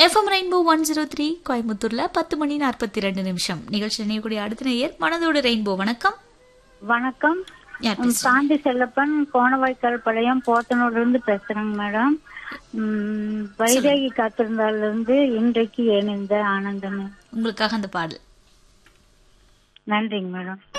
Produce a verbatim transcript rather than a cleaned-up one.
FM rainbow one zero three கோயம்புத்தூர்ல பத்து மணி நாற்பத்தி ரெண்டு நிமிஷம் நிகழ்ச்சி நினைவுக்கூடிய அடுத்த நேயர் மனதோடு ரெயின்போ. வணக்கம். வணக்கம். யார் பேசுறீங்க? சாந்தி செல்லப்பன், கோணவாய்க்கால் பாளையம் போத்தனூர்ல இருந்து பேசுறேங்க மேடம். உம் வைதேகி காத்திருந்தால இருந்து இன்றைக்கு ஏன் இந்த ஆனந்தமே. உங்களுக்காக அந்த பாடல். நன்றிங்க மேடம்.